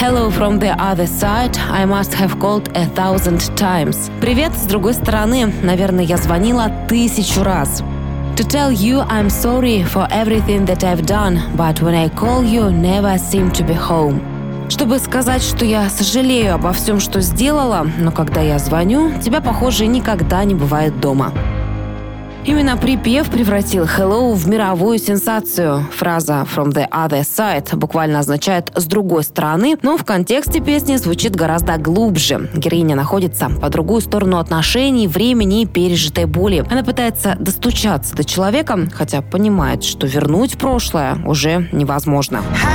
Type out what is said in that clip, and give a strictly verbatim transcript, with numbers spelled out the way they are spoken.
Hello from the other side. I must have called a thousand times. Привет, с другой стороны. Наверное, я звонила тысячу раз. To tell you I'm sorry for everything that I've done, but when I call you, never seem to be home. Чтобы сказать, что я сожалею обо всем, что сделала, но когда я звоню, тебя, похоже, никогда не бывает дома. Именно припев превратил «Hello» в мировую сенсацию. Фраза «from the other side» буквально означает «с другой стороны», но в контексте песни звучит гораздо глубже. Героиня находится по другую сторону отношений, времени и пережитой боли. Она пытается достучаться до человека, хотя понимает, что вернуть прошлое уже невозможно.